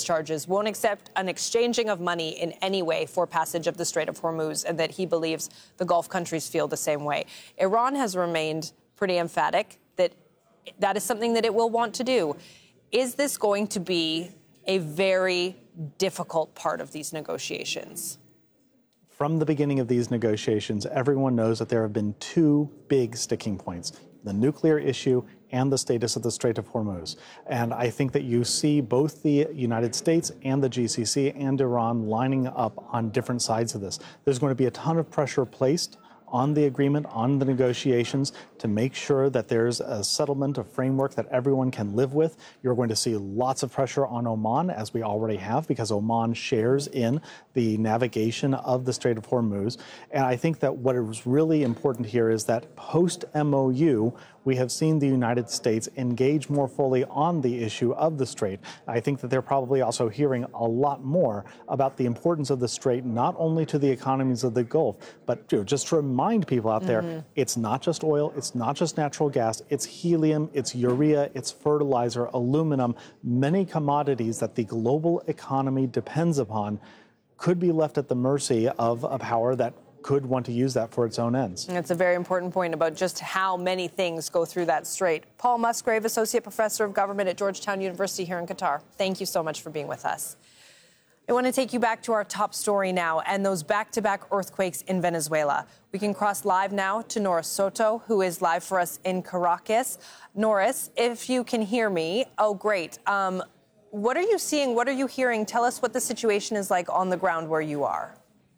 charges, won't accept an exchanging of money in any way for passage of the Strait of Hormuz, and that he believes the Gulf countries feel the same way. Iran has remained pretty emphatic that that is something that it will want to do. Is this going to be a very difficult part of these negotiations? From the beginning of these negotiations, everyone knows that there have been two big sticking points: the nuclear issue and the status of the Strait of Hormuz. And I think that you see both the United States and the GCC and Iran lining up on different sides of this. There's going to be a ton of pressure placed on the agreement, on the negotiations, to make sure that there's a settlement, a framework that everyone can live with. You're going to see lots of pressure on Oman, as we already have, because Oman shares in the navigation of the Strait of Hormuz. And I think that what is really important here is that post-MOU, we have seen the United States engage more fully on the issue of the Strait. I think that they're probably also hearing a lot more about the importance of the Strait, not only to the economies of the Gulf, but just to remind people out there, it's not just oil, it's not just natural gas, it's helium, it's urea, it's fertilizer, aluminum, many commodities that the global economy depends upon could be left at the mercy of a power that could want to use that for its own ends. That's a very important point about just how many things go through that strait. Paul Musgrave, Associate Professor of Government at Georgetown University here in Qatar. Thank you so much for being with us. I want to take you back to our top story now and those back-to-back earthquakes in Venezuela. We can cross live now to Norris Soto, who is live for us in Caracas. Norris, if you can hear me. Oh, great. What are you seeing? What are you hearing? Tell us what the situation is like on the ground where you are.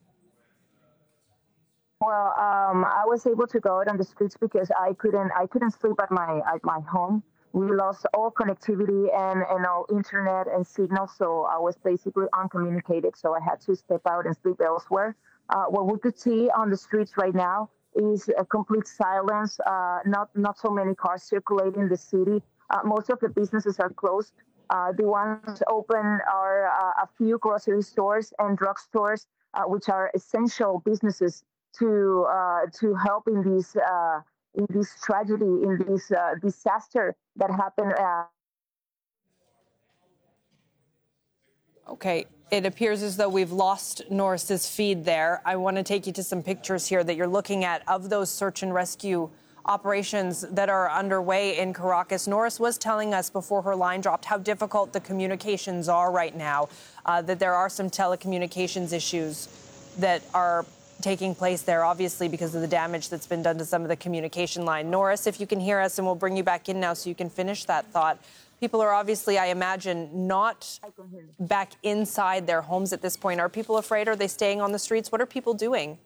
Well, I was able to go out on the streets because I couldn't sleep at my home. We lost all connectivity and all internet and signal, so I was basically uncommunicated. So I had to step out and sleep elsewhere. What we could see on the streets right now is a complete silence. Not so many cars circulating in the city. Most of the businesses are closed. The ones open are a few grocery stores and drugstores, which are essential businesses to help in this tragedy, in this disaster that happened. Okay, it appears as though we've lost Norris's feed there. I want to take you to some pictures here that you're looking at of those search and rescue operations that are underway in Caracas. Norris was telling us before her line dropped how difficult the communications are right now, that there are some telecommunications issues that are taking place there, obviously, because of the damage that's been done to some of the communication line. Norris, if you can hear us, and we'll bring you back in now so you can finish that thought. People are obviously, I imagine, not back inside their homes at this point. Are people afraid? Are they staying on the streets? What are people doing?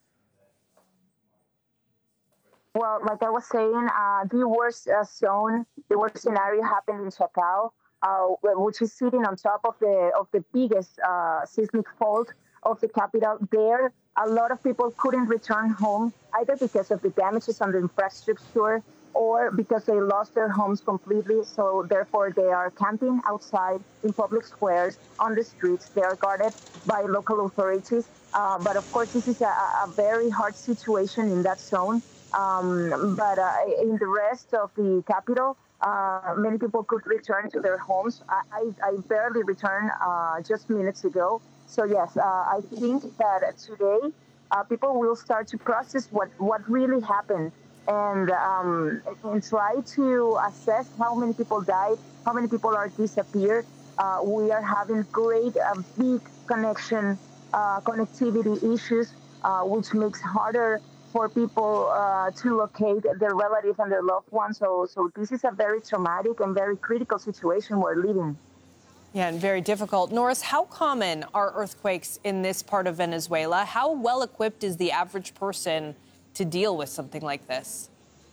Well, like I was saying, the worst scenario happened in Chacao, which is sitting on top of the biggest seismic fault of the capital. There, a lot of people couldn't return home, either because of the damages on the infrastructure or because they lost their homes completely. So therefore, they are camping outside in public squares, on the streets. They are guarded by local authorities. But of course, this is a very hard situation in that zone. But in the rest of the capital, many people could return to their homes. I barely returned just minutes ago. So yes, I think that today people will start to process what really happened and try to assess how many people died, how many people are disappeared. We are having great big connectivity issues, which makes harder for people to locate their relatives and their loved ones. So this is a very traumatic and very critical situation we're living. Yeah, and very difficult. Norris, how common are earthquakes in this part of Venezuela? How well equipped is the average person to deal with something like this?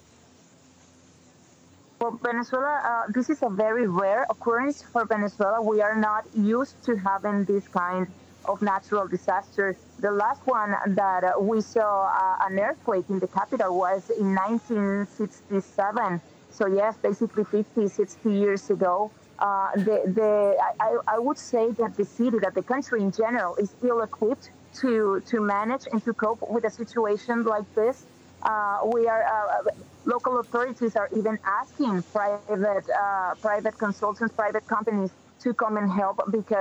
For Venezuela, this is a very rare occurrence for Venezuela. We are not used to having this kind of natural disaster. The last one that we saw an earthquake in the capital was in 1967. So yes, basically 50, 60 years ago. I would say that the city, that the country in general, is ill-equipped to manage and to cope with a situation like this. Local authorities are even asking private consultants, private companies to come and help because